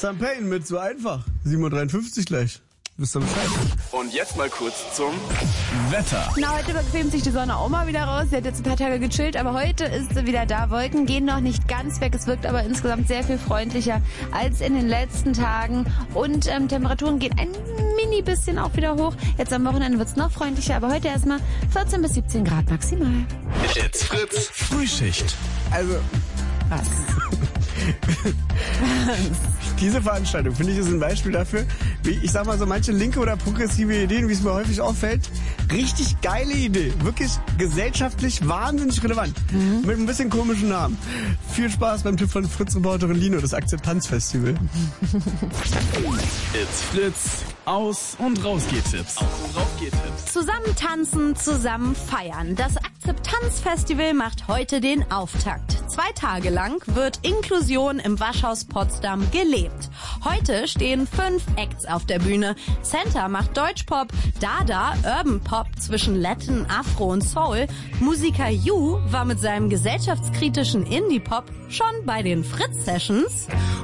Sam Payne mit So einfach. 7.53 Uhr gleich. Wisst ihr Bescheid? Und jetzt mal kurz zum Wetter. Na, heute bequemt sich die Sonne auch mal wieder raus. Sie hat jetzt ein paar Tage gechillt, aber heute ist sie wieder da. Wolken gehen noch nicht ganz weg. Es wirkt aber insgesamt sehr viel freundlicher als in den letzten Tagen. Und Temperaturen gehen ein mini bisschen auch wieder hoch. Jetzt am Wochenende wird es noch freundlicher, aber heute erstmal 14 bis 17 Grad maximal. It's Fritz Frühschicht. Also, Was? diese Veranstaltung, finde ich, ist ein Beispiel dafür, wie, ich sag mal so, manche linke oder progressive Ideen, wie es mir häufig auffällt, richtig geile Idee. Wirklich gesellschaftlich wahnsinnig relevant. Mit ein bisschen komischen Namen. Viel Spaß beim Tipp von Fritz-Reporterin Lino, das Akzeptanzfestival. It's Fritz. Aus- und Rausgehtipps. Zusammen tanzen, zusammen feiern. Das Akzeptanzfestival macht heute den Auftakt. 2 Tage lang wird Inklusion im Waschhaus Potsdam gelebt. Heute stehen 5 Acts auf der Bühne. Center macht Deutschpop, Dada Urban Pop zwischen Latin, Afro und Soul. Musiker Yu war mit seinem gesellschaftskritischen Indie-Pop schon bei den Fritz-Sessions.